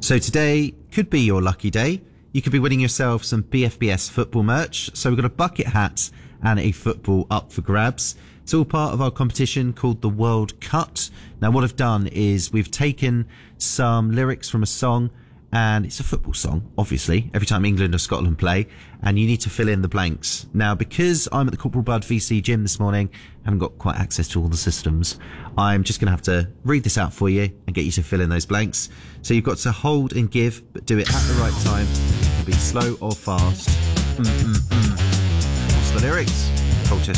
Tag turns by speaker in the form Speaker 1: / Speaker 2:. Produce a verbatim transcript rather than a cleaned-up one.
Speaker 1: So today could be your lucky day. You could be winning yourself some B F B S football merch. So we've got a bucket hat and a football up for grabs. It's all part of our competition called the World Cut. Now what I've done is we've taken some lyrics from a song, and it's a football song, obviously, every time England or Scotland play, and you need to fill in the blanks. Now, because I'm at the Corporal Bud V C gym this morning, I haven't got quite access to all the systems, I'm just going to have to read this out for you and get you to fill in those blanks. So you've got to hold and give, but do it at the right time. Be slow or fast. Mm-mm-mm. What's the lyrics? Colchester